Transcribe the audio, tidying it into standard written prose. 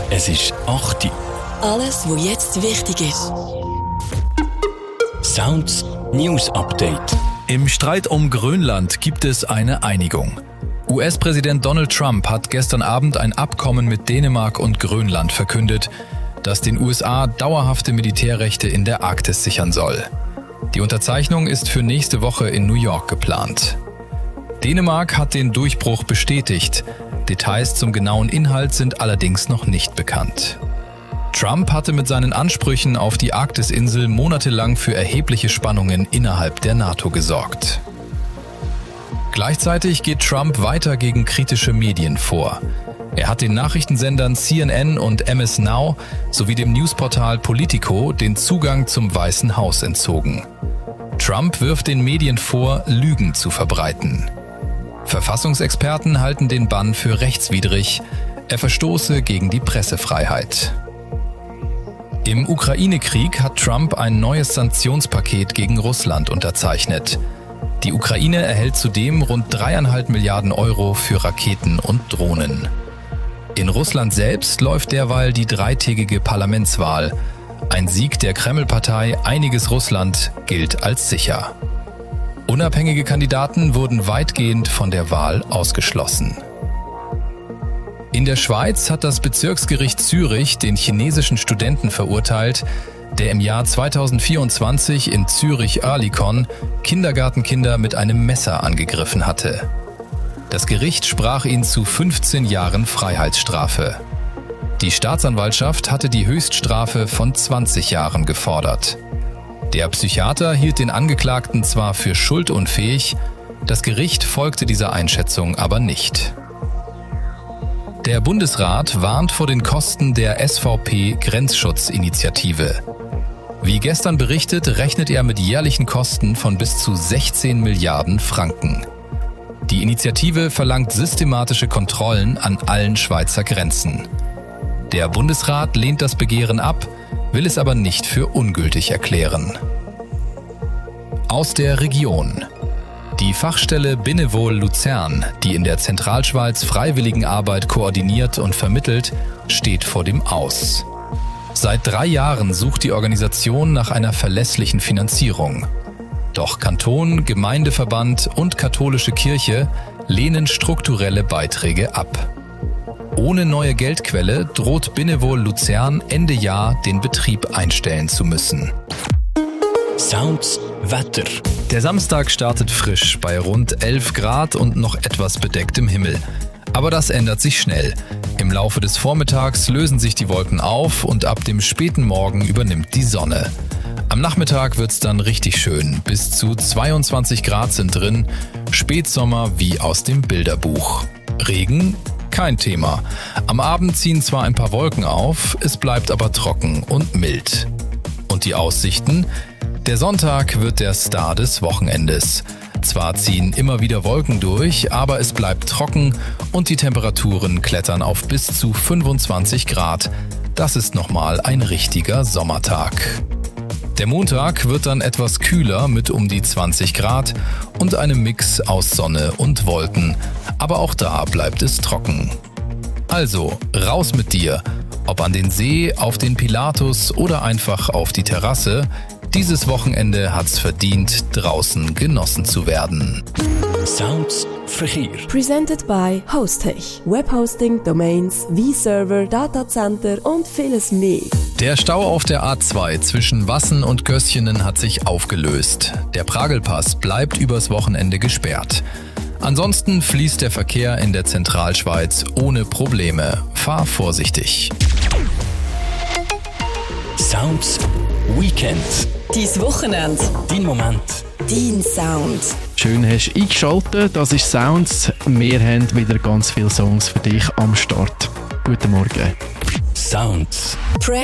Es ist 8 Uhr. Alles, was jetzt wichtig ist. Sounds News Update. Im Streit um Grönland gibt es eine Einigung. US-Präsident Donald Trump hat gestern Abend ein Abkommen mit Dänemark und Grönland verkündet, das den USA dauerhafte Militärrechte in der Arktis sichern soll. Die Unterzeichnung ist für nächste Woche in New York geplant. Dänemark hat den Durchbruch bestätigt. Details zum genauen Inhalt sind allerdings noch nicht bekannt. Trump hatte mit seinen Ansprüchen auf die Arktisinsel monatelang für erhebliche Spannungen innerhalb der NATO gesorgt. Gleichzeitig geht Trump weiter gegen kritische Medien vor. Er hat den Nachrichtensendern CNN und MS Now sowie dem Newsportal Politico den Zugang zum Weißen Haus entzogen. Trump wirft den Medien vor, Lügen zu verbreiten. Verfassungsexperten halten den Bann für rechtswidrig. Er verstoße gegen die Pressefreiheit. Im Ukraine-Krieg hat Trump ein neues Sanktionspaket gegen Russland unterzeichnet. Die Ukraine erhält zudem rund 3,5 Milliarden Euro für Raketen und Drohnen. In Russland selbst läuft derweil die dreitägige Parlamentswahl. Ein Sieg der Kreml-Partei Einiges Russland gilt als sicher. Unabhängige Kandidaten wurden weitgehend von der Wahl ausgeschlossen. In der Schweiz hat das Bezirksgericht Zürich den chinesischen Studenten verurteilt, der im Jahr 2024 in Zürich-Oerlikon Kindergartenkinder mit einem Messer angegriffen hatte. Das Gericht sprach ihn zu 15 Jahren Freiheitsstrafe. Die Staatsanwaltschaft hatte die Höchststrafe von 20 Jahren gefordert. Der Psychiater hielt den Angeklagten zwar für schuldunfähig, das Gericht folgte dieser Einschätzung aber nicht. Der Bundesrat warnt vor den Kosten der SVP-Grenzschutzinitiative. Wie gestern berichtet, rechnet er mit jährlichen Kosten von bis zu 16 Milliarden Franken. Die Initiative verlangt systematische Kontrollen an allen Schweizer Grenzen. Der Bundesrat lehnt das Begehren ab, will es aber nicht für ungültig erklären. Aus der Region. Die Fachstelle Binnewohl Luzern, die in der Zentralschweiz Freiwilligenarbeit koordiniert und vermittelt, steht vor dem Aus. Seit 3 Jahren sucht die Organisation nach einer verlässlichen Finanzierung. Doch Kanton, Gemeindeverband und katholische Kirche lehnen strukturelle Beiträge ab. Ohne neue Geldquelle droht Binnewohl Luzern Ende Jahr den Betrieb einstellen zu müssen. Sounds Wetter. Der Samstag startet frisch bei rund 11 Grad und noch etwas bedecktem Himmel. Aber das ändert sich schnell. Im Laufe des Vormittags lösen sich die Wolken auf und ab dem späten Morgen übernimmt die Sonne. Am Nachmittag wird's dann richtig schön. Bis zu 22 Grad sind drin. Spätsommer wie aus dem Bilderbuch. Regen? Kein Thema. Am Abend ziehen zwar ein paar Wolken auf, es bleibt aber trocken und mild. Und die Aussichten? Der Sonntag wird der Star des Wochenendes. Zwar ziehen immer wieder Wolken durch, aber es bleibt trocken und die Temperaturen klettern auf bis zu 25 Grad. Das ist nochmal ein richtiger Sommertag. Der Montag wird dann etwas kühler mit um die 20 Grad und einem Mix aus Sonne und Wolken. Aber auch da bleibt es trocken. Also, raus mit dir. Ob an den See, auf den Pilatus oder einfach auf die Terrasse. Dieses Wochenende hat's verdient, draußen genossen zu werden. Sounds Verkehr. Presented by Hostech. Webhosting, Domains, V-Server, Datacenter und vieles mehr. Der Stau auf der A2 zwischen Wassen und Gößchenen hat sich aufgelöst. Der Pragelpass bleibt übers Wochenende gesperrt. Ansonsten fließt der Verkehr in der Zentralschweiz ohne Probleme. Fahr vorsichtig. Sounds Weekend. Dein Wochenende. Dein Moment. Dein Sound. Schön hast du eingeschaltet. Das ist Sounds. Wir haben wieder ganz viele Songs für dich am Start. Guten Morgen. Sounds. Press